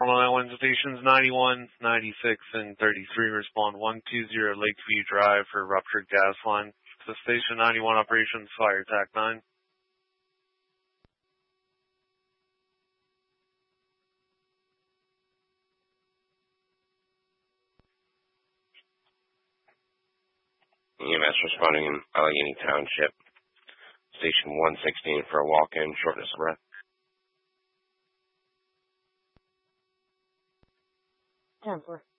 Long Island stations 91, 96, and 33 respond 120 Lakeview Drive for ruptured gas line. To station 91 operations, fire TAC 9. EMS responding in Allegheny Township. Station 116 for a walk-in, shortness of breath. 10-4.